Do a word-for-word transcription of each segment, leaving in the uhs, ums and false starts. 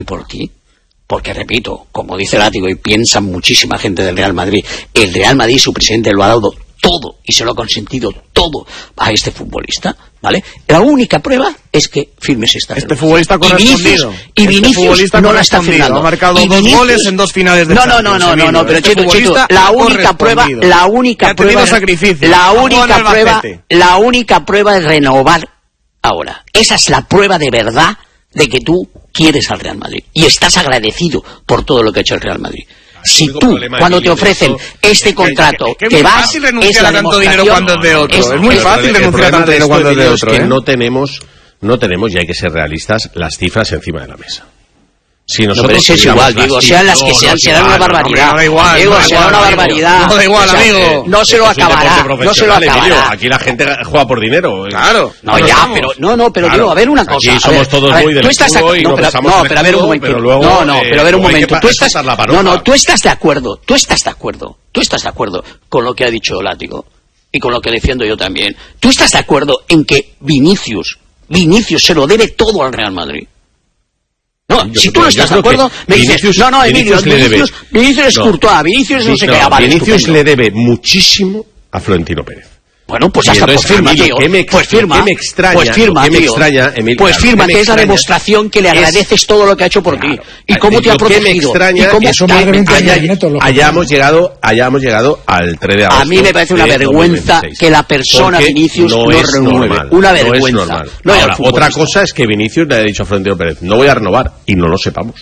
por ti. Porque, repito, como dice Látigo, y piensa muchísima gente del Real Madrid, el Real Madrid, su presidente, lo ha dado todo, y se lo ha consentido todo a este futbolista, ¿vale? La única prueba es que firmes esta Este futbolista correspondido. Y Vinicius este no la está firmando. Ha marcado y dos Vinicius, goles en dos finales de no, Champions. No, no, no, no, no, pero este Chito, Chito, la única prueba, la única prueba, la única prueba, la única prueba es renovar ahora. Esa es la prueba de verdad de que tú quieres al Real Madrid y estás agradecido por todo lo que ha hecho el Real Madrid. Si tú, cuando te ofrecen este contrato, que vas, es la tanto dinero cuando es de otro. Es muy fácil renunciar a tanto dinero cuando es de otro. Que no tenemos, no tenemos, y hay que ser realistas, las cifras encima de la mesa. Si nosotros no, pero eso es igual, digo, sean las que sean, será una barbaridad. No da igual, digo, no será una barbaridad. No da igual, amigo. No se lo acabará, no se lo acabará. Aquí la gente juega por dinero. Claro. No, ya, pero, no, no, pero digo, a ver una cosa. Aquí somos todos muy del escudo y no pensamos en el escudo, pero a ver un momento. No, no, pero a ver un momento. Tú estás, no, no, tú estás de acuerdo, tú estás de acuerdo, tú estás de acuerdo con lo que ha dicho Látigo y con lo que defiendo yo también. Tú estás de acuerdo en que Vinicius, Vinicius se lo debe todo al Real Madrid. No, yo, si tú no estás de acuerdo, me dices, Vinicius, no, no, Emilio, Vinicius, Vinicius, Vinicius es no, Courtois, Vinicius no sé qué. No, Vinicius le debe muchísimo a Florentino Pérez. Bueno, pues hasta pues firma, tío. Me, pues firma, que me extraña, pues firma, que me tío. extraña, Emilio, pues firma, que, que es la demostración que le agradeces es, todo lo que ha hecho por claro, ti y cómo te ha protegido. Que me extraña, y cómo eso te, haya, haya, hayamos llegado, hayamos llegado al tres de agosto. A mí me parece una vergüenza que la persona Vinicius no, no es renueve. Normal, una vergüenza. No es normal. No Ahora, otra cosa es que Vinicius le haya dicho a Florentino Pérez, no voy a renovar, y no lo sepamos.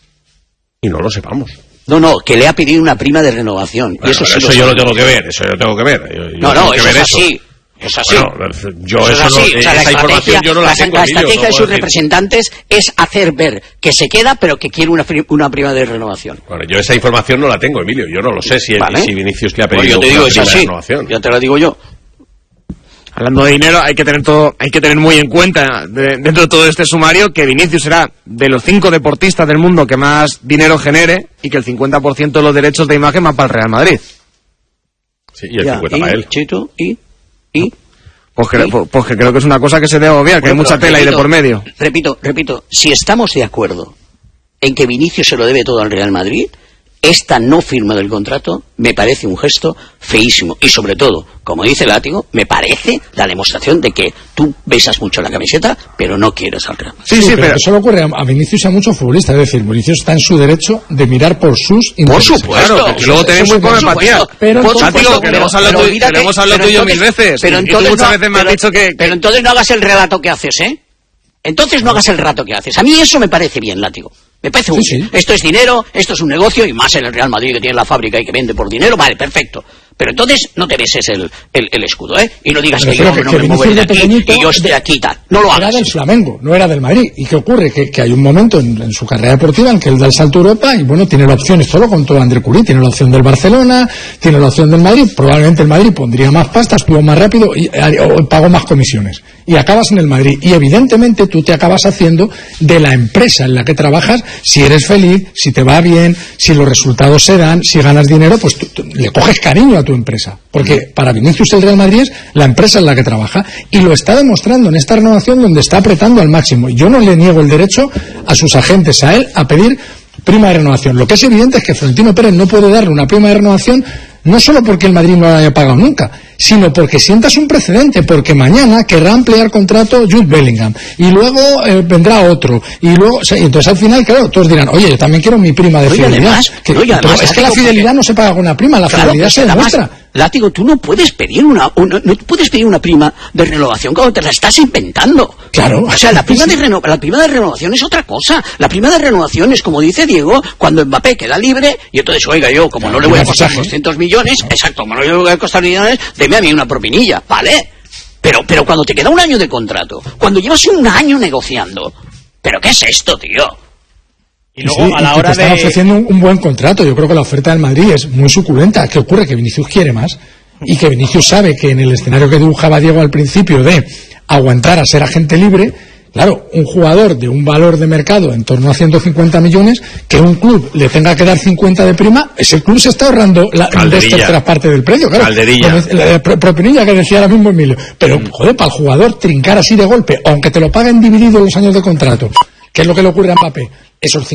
Y no lo sepamos. No, no, que le ha pedido una prima de renovación. Bueno, y eso sí eso lo yo lo tengo que ver, eso yo lo tengo que ver. Yo, yo no, no, que eso ver es así. Es así. Bueno, yo eso, eso es así. No, o sea, la esa información yo no la, la, tengo, la Emilio, estrategia no de sus decir. representantes es hacer ver que se queda, pero que quiere una, una prima de renovación. Bueno, yo esa información no la tengo, Emilio. Yo no lo sé si, ¿Vale? si Vinicius le ha pedido bueno, yo te digo, una prima es así. de renovación. Yo te lo digo yo. Hablando de dinero, hay que tener todo, hay que tener muy en cuenta de, dentro de todo este sumario que Vinicius será de los cinco deportistas del mundo que más dinero genere y que el cincuenta por ciento de los derechos de imagen van para el Real Madrid. Sí, y el ya, cincuenta y, para él. Chito, y, y pues, que, pues, pues que creo que es una cosa que se debe obviar, que bueno, hay mucha tela repito, ahí de por medio. Repito, repito, si estamos de acuerdo en que Vinicius se lo debe todo al Real Madrid, esta no firma del contrato me parece un gesto feísimo y sobre todo, como dice Látigo, me parece la demostración de que tú besas mucho la camiseta pero no quieres al Real Madrid. Sí, sí, sí, pero, pero eso le ocurre a Vinicius y a muchos futbolistas, es decir, Vinicius está en su derecho de mirar por sus intereses. Por supuesto, claro, que luego tenemos muy poca empatía. Pero por supuesto, que lo hemos hablado tú y yo mil veces. Pero entonces, y tú muchas no, veces me pero, has dicho que, pero entonces no hagas el relato que haces, ¿eh? Entonces no hagas el relato que haces. A mí eso me parece bien, Látigo. Me parece muy bien. Sí, sí. Esto es dinero, esto es un negocio, y más en el Real Madrid que tiene la fábrica y que vende por dinero, vale, perfecto. Pero entonces no te beses el, el, el escudo, ¿eh? Y no digas que yo que, no que me muevo de aquí y yo estoy aquí y tal. No lo hagas. Era del Flamengo, no era del Madrid. ¿Y qué ocurre? Que, que hay un momento en, en su carrera deportiva en que él da el salto a Europa y, bueno, tiene la opción, esto lo contó André Curí, tiene la opción del Barcelona, tiene la opción del Madrid. Probablemente el Madrid pondría más pasta, estuvo más rápido y o, pagó más comisiones. Y acabas en el Madrid. Y evidentemente tú te acabas haciendo de la empresa en la que trabajas, si eres feliz, si te va bien, si los resultados se dan, si ganas dinero, pues tú, tú, le coges cariño a tu empresa. Porque para Vinicius el Real Madrid es la empresa en la que trabaja y lo está demostrando en esta renovación donde está apretando al máximo. Yo no le niego el derecho a sus agentes, a él, a pedir prima de renovación. Lo que es evidente es que Florentino Pérez no puede darle una prima de renovación no solo porque el Madrid no la haya pagado nunca, sino porque sientas un precedente, porque mañana querrá ampliar contrato Jude Bellingham y luego eh, vendrá otro y luego, o sea, y entonces al final, claro, todos dirán, oye, yo también quiero mi prima de fidelidad. Además, que, no, además, pero es que la fidelidad porque... no se paga con una prima, la claro, fidelidad se demuestra. Además, Látigo, tú no puedes pedir una, una no puedes pedir una prima de renovación cuando te la estás inventando. Claro. O sea, la prima de reno, la prima de renovación es otra cosa. La prima de renovación es, como dice Diego, cuando Mbappé queda libre y entonces, oiga, yo como no le voy a costar doscientos millones, exacto, como no le voy a costar millones, deme a mí una propinilla, ¿vale? Pero pero cuando te queda un año de contrato, cuando llevas un año negociando, ¿pero qué es esto, tío? Y luego, sí, a la hora te de... están ofreciendo un, un buen contrato. Yo creo que la oferta del Madrid es muy suculenta. ¿Qué ocurre? Que Vinicius quiere más. Y que Vinicius sabe que en el escenario que dibujaba Diego al principio de aguantar a ser agente libre, claro, un jugador de un valor de mercado en torno a ciento cincuenta millones, que un club le tenga que dar cincuenta de prima, ese club se está ahorrando la dos terceras partes del precio. Claro, Calderilla. La propinilla que decía ahora mismo Emilio. Pero, joder, para el jugador trincar así de golpe, aunque te lo paguen dividido en los años de contrato, que es lo que le ocurre a Mbappé, esos